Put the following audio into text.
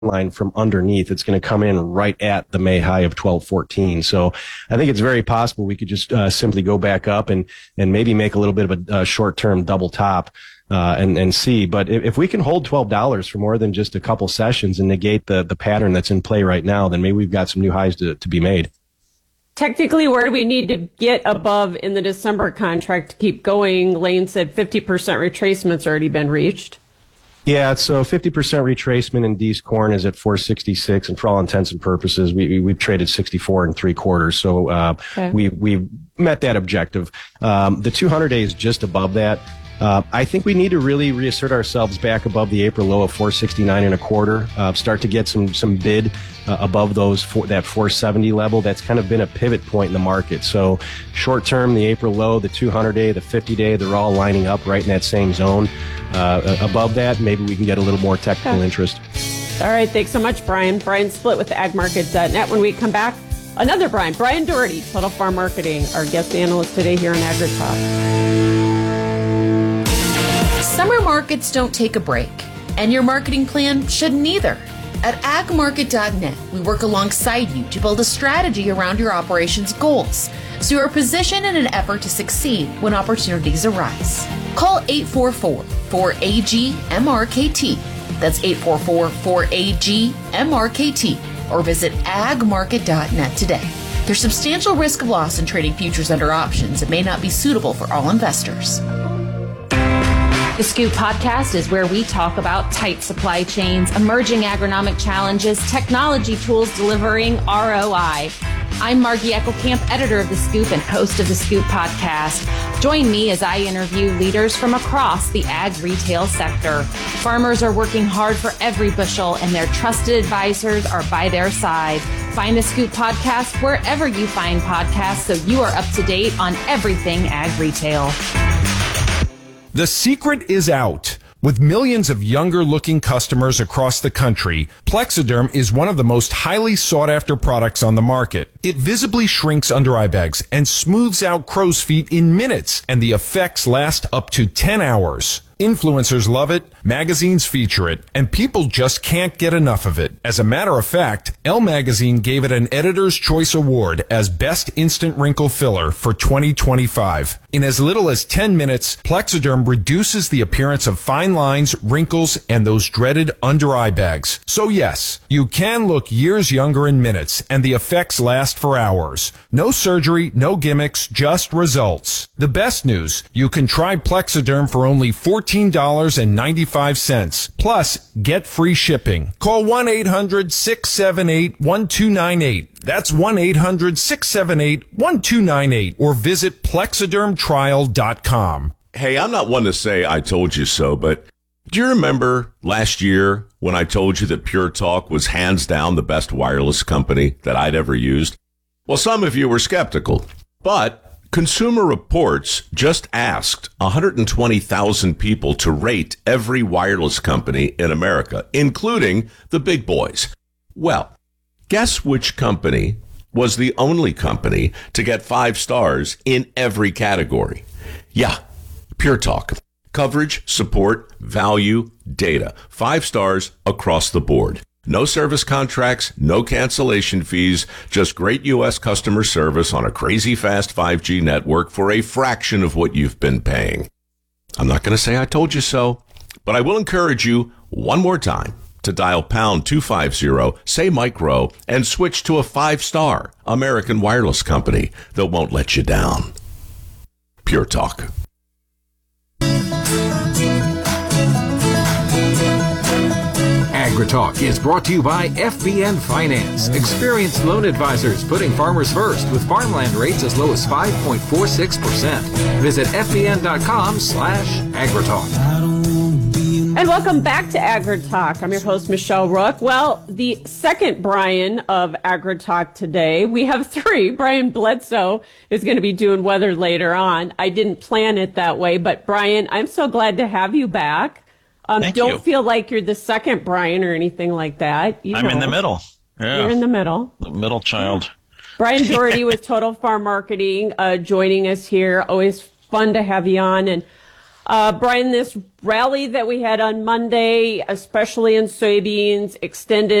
line from underneath, it's going to come in right at the May high of 1214. So I think it's very possible we could just simply go back up and maybe make a little bit of a short-term double top and see. But if we can hold $12 for more than just a couple sessions and negate the pattern that's in play right now, then maybe we've got some new highs to be made. Technically, where do we need to get above in the December contract to keep going? Lane said 50% retracement's already been reached. Yeah, so 50% retracement in D's corn is at 466, and for all intents and purposes, we've traded 64 and 3/4. So we met that objective. The 200-day is just above that. I think we need to really reassert ourselves back above the April low of 469 and a quarter. Start to get some bid above that 470 level. That's kind of been a pivot point in the market. So short term, the April low, the 200-day, the 50-day, they're all lining up right in that same zone. Above that, maybe we can get a little more technical interest. All right, thanks so much, Brian. Brian Split with agmarket.net. When we come back, another Brian Doherty, Total Farm Marketing, our guest analyst today here on AgriTalk. Summer markets don't take a break, and your marketing plan shouldn't either. At agmarket.net, we work alongside you to build a strategy around your operations goals, so you are positioned in an effort to succeed when opportunities arise. Call 844-4AG-MRKT. That's 844-4AG-MRKT, or visit agmarket.net today. There's substantial risk of loss in trading futures under options and may not be suitable for all investors. The Scoop Podcast is where we talk about tight supply chains, emerging agronomic challenges, technology tools delivering ROI. I'm Margie Eckelkamp, editor of The Scoop and host of The Scoop Podcast. Join me as I interview leaders from across the ag retail sector. Farmers are working hard for every bushel, and their trusted advisors are by their side. Find The Scoop Podcast wherever you find podcasts so you are up to date on everything ag retail. The secret is out. With millions of younger-looking customers across the country, Plexiderm is one of the most highly sought-after products on the market. It visibly shrinks under eye bags and smooths out crow's feet in minutes, and the effects last up to 10 hours. Influencers love it, magazines feature it, and people just can't get enough of it. As a matter of fact, Elle Magazine gave it an Editor's Choice Award as Best Instant Wrinkle Filler for 2025. In as little as 10 minutes, Plexiderm reduces the appearance of fine lines, wrinkles, and those dreaded under-eye bags. So yes, you can look years younger in minutes, and the effects last for hours. No surgery, no gimmicks, just results. The best news, you can try Plexiderm for only $14.95. Plus, get free shipping. Call 1-800-678-1298. That's 1-800-678-1298. Or visit plexidermtrial.com. Hey, I'm not one to say I told you so, but do you remember last year when I told you that Pure Talk was hands down the best wireless company that I'd ever used? Well, some of you were skeptical, but Consumer Reports just asked 120,000 people to rate every wireless company in America, including the big boys. Well, guess which company was the only company to get 5 stars in every category? Yeah, Pure Talk. Coverage, support, value, data. 5 stars across the board. No service contracts, no cancellation fees, just great U.S. customer service on a crazy fast 5G network for a fraction of what you've been paying. I'm not going to say I told you so, but I will encourage you one more time to dial pound 250, say micro, and switch to a 5-star American wireless company that won't let you down. Pure Talk. AgriTalk is brought to you by FBN Finance. Experienced loan advisors putting farmers first with farmland rates as low as 5.46%. Visit FBN.com/AgriTalk. And welcome back to AgriTalk. I'm your host, Michelle Rook. Well, the second Brian of AgriTalk today, we have 3. Brian Bledsoe is going to be doing weather later on. I didn't plan it that way, but Brian, I'm so glad to have you back. Don't feel like you're the second Brian or anything like that. I'm in the middle. Yeah. You're in the middle. The middle child. Brian Doherty with Total Farm Marketing joining us here. Always fun to have you on. And Brian, this rally that we had on Monday, especially in soybeans, extended